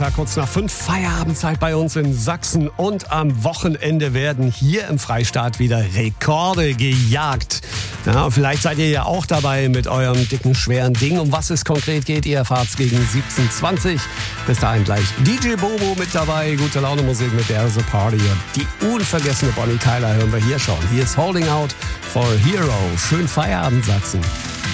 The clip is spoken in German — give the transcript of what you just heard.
Kurz nach 5 Feierabendzeit bei uns in Sachsen und am Wochenende werden hier im Freistaat wieder Rekorde gejagt. Ja, und vielleicht seid ihr ja auch dabei mit eurem dicken, schweren Ding. Um was es konkret geht, ihr erfahrt's gegen 17:20. Bis dahin gleich DJ Bobo mit dabei, gute Laune Musik mit der The Party. Die unvergessene Bonnie Tyler hören wir hier schon. Hier ist Holding Out for a Hero. Schönen Feierabend, Sachsen.